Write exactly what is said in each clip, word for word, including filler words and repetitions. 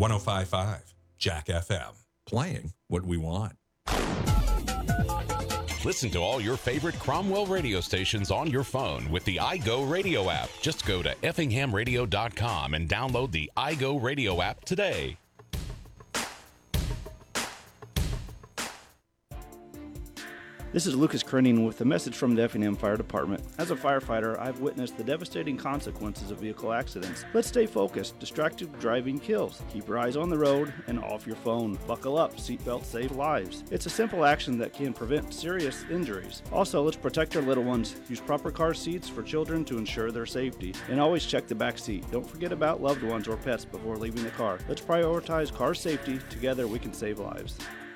one oh five point five Jack F M. Playing what we want. Listen to all your favorite Cromwell radio stations on your phone with the iGo Radio app. Just go to effingham radio dot com and download the iGo Radio app today. This is Lucas Krenning with a message from the Effingham Fire Department. As a firefighter, I've witnessed the devastating consequences of vehicle accidents. Let's stay focused. Distracted driving kills. Keep your eyes on the road and off your phone. Buckle up. Seatbelts save lives. It's a simple action that can prevent serious injuries. Also, let's protect our little ones. Use proper car seats for children to ensure their safety. And always check the back seat. Don't forget about loved ones or pets before leaving the car. Let's prioritize car safety. Together we can save lives.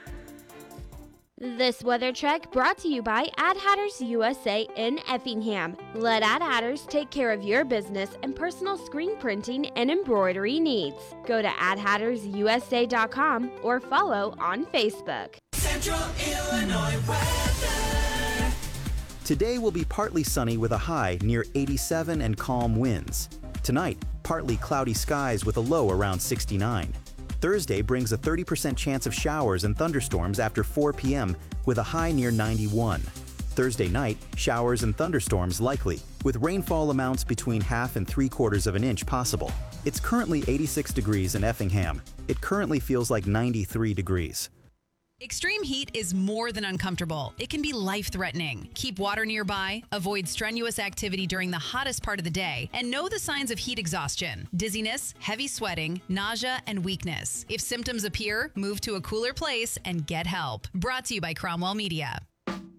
This weather check brought to you by Ad Hatters U S A in Effingham. Let Ad Hatters take care of your business and personal screen printing and embroidery needs. Go to ad hatters u s a dot com or follow on Facebook. Central Illinois weather. Today will be partly sunny with a high near eighty-seven and calm winds. Tonight, partly cloudy skies with a low around sixty-nine. Thursday brings a thirty percent chance of showers and thunderstorms after four p.m. with a high near ninety-one. Thursday night, showers and thunderstorms likely, with rainfall amounts between half and three quarters of an inch possible. It's currently eighty-six degrees in Effingham. It currently feels like ninety-three degrees. Extreme heat is more than uncomfortable. It can be life-threatening. Keep water nearby, avoid strenuous activity during the hottest part of the day, and know the signs of heat exhaustion: dizziness, heavy sweating, nausea, and weakness. If symptoms appear, move to a cooler place and get help. Brought to you by Cromwell Media.